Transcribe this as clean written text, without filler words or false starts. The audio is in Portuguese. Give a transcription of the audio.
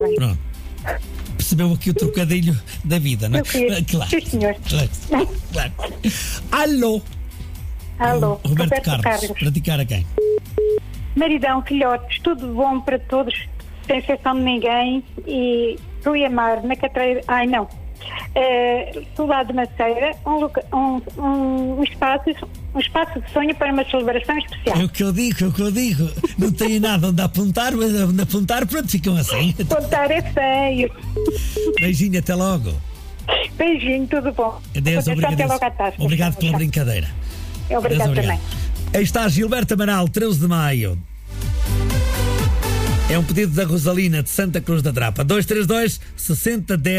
Pronto. Percebeu aqui o trocadilho da vida, não é? Claro. Sim, senhor. Claro. Alô, Roberto Carlos. Praticar a quem? Maridão, filhotes, tudo bom para todos, sem exceção de ninguém. E Rui Amar, na Catreira. Ai, não. Soldado de Maceira, um espaço de sonho para uma celebração especial. É o que eu digo. Não tenho nada onde apontar, mas onde apontar, pronto, ficam assim. Apontar é feio. Beijinho, até logo. Beijinho, tudo bom. Adeus, obrigado pela brincadeira. Obrigado também. Aí está Gilberto Amaral, 13 de maio. É um pedido da Rosalina de Santa Cruz da Drapa. 232 60 10.